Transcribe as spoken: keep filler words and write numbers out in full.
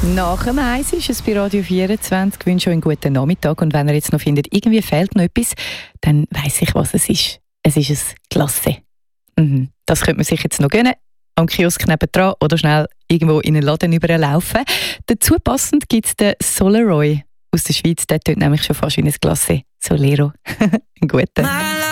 Nach dem Eis ist es bei Radio vierundzwanzig. Ich wünsche euch einen guten Nachmittag. Und wenn ihr jetzt noch findet, irgendwie fehlt noch etwas, dann weiss ich, was es ist. Es ist ein Glacé. Mhm. Das könnte man sich jetzt noch gönnen. Am Kiosk nebendran oder schnell irgendwo in einen Laden überlaufen. Dazu passend gibt es den Soleroy aus der Schweiz. Der tut nämlich schon fast wie ein Glacé. Solero. Einen guten.